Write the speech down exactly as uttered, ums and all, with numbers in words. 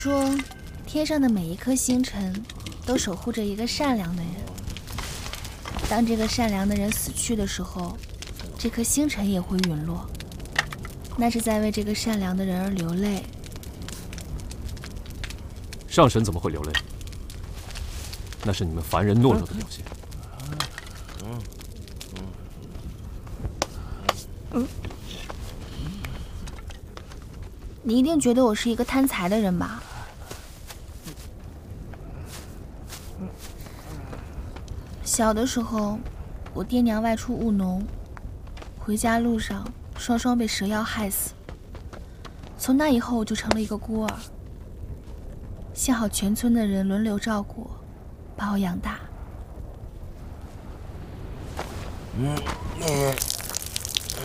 说，天上的每一颗星辰都守护着一个善良的人。当这个善良的人死去的时候，这颗星辰也会陨落，那是在为这个善良的人而流泪。 上神怎么会流泪？那是你们凡人懦弱的表现。 嗯，你一定觉得我是一个贪财的人吧？小的时候，我爹娘外出务农，回家路上双双被蛇妖害死。从那以后，我就成了一个孤儿。幸好全村的人轮流照顾我，把我养大。 嗯。